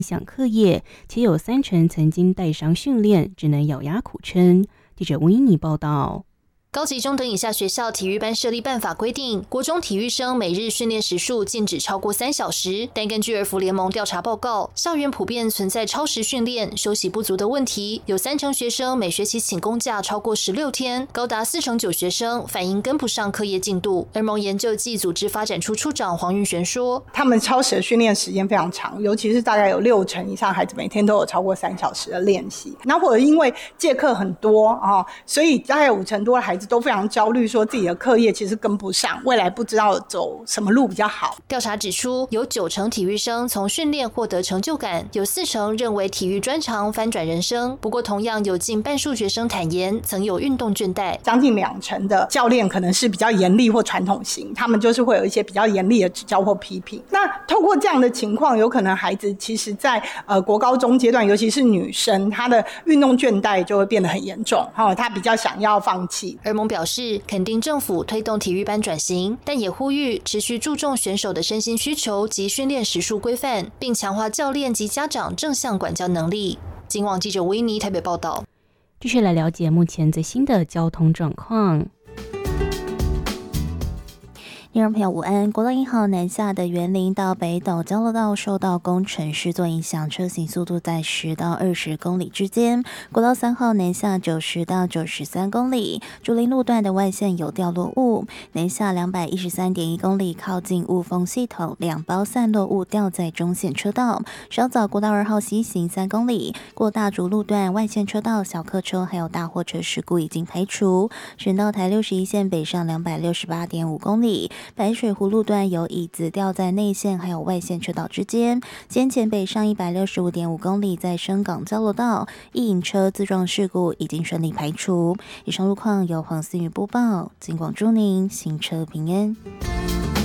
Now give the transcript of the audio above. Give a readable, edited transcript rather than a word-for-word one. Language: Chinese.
响课业，且有30%曾经带伤训练，只能咬牙苦撑。记者吴依妮报道。 高级中等以下学校体育班设立办法规定，国中体育生每日训练时数禁止超过3小时。但根据儿福联盟调查报告，校园普遍存在超时训练、休息不足的问题，有30%学生每学期请公假超过16天，高达49%学生反映跟不上课业进度。儿盟研究暨组织发展处处长黄玉璇说：“ 他们超时的训练时间非常长，尤其是大概有60%以上孩子每天都有超过3小时的练习。那或者因为借课很多所以大概有50%多的孩子都非常焦虑，说自己的课业其实跟不上，未来不知道走什么路比较好。 调查指出，有90%体育生从训练获得成就感，有40%认为体育专长翻转人生。不过，同样有近半数学生坦言曾有运动倦怠， 将近20%的教练可能是比较严厉或传统型，他们就是会有一些比较严厉的指教或批评。那透过这样的情况，有可能孩子其实在国高中阶段，尤其是女生，她的运动倦怠就会变得很严重，她比较想要放弃。 儿盟表示肯定政府推动体育班转型，但也呼吁持续注重选手的身心需求及训练时数规范，并强化教练及家长正向管教能力。今网记者维尼台北报道。 继续来了解目前最新的交通状况。 听众朋友午安，国道1号南下的园林到北斗交流道受到工程施作影响，车行速度在10到20公里之间。国道3号南下90到93公里，竹林路段的外线有掉落物，南下213.1公里，靠近雾峰系统2包散落物掉在中线车道。稍早国道2号西行3公里，过大竹路段外线车道小客车还有大货车事故已经排除。省道台61线北上268.5公里。白水湖路段有椅子掉在内线还有外线车道之间，先前北上165.5公里，在深港交流道一引车自撞事故已经顺利排除。以上路况由黄思雨播报，金广祝您行车平安。